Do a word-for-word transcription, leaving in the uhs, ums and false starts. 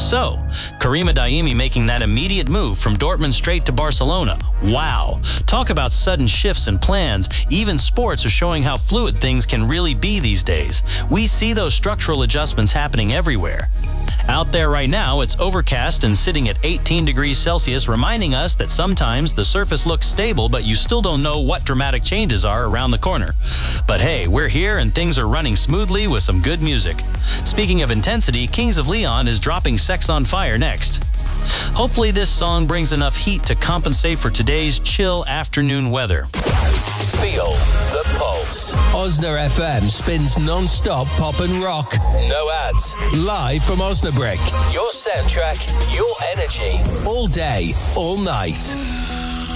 So, Karima Daimi making that immediate move from Dortmund straight to Barcelona. Wow. Talk about sudden shifts in plans. Even sports are showing how fluid things can really be these days. We see those structural adjustments happening everywhere. Out there right now, it's overcast and sitting at eighteen degrees Celsius, reminding us that sometimes the surface looks stable, but you still don't know what dramatic changes are around the corner. But hey, we're here and things are running smoothly with some good music. Speaking of intensity, Kings of Leon is dropping Sex on Fire next. Hopefully this song brings enough heat to compensate for today's chill afternoon weather. Feel the pulse. Osna F M spins non-stop pop and rock. No ads. Live from Osnabrück. Your soundtrack, your energy. All day, all night.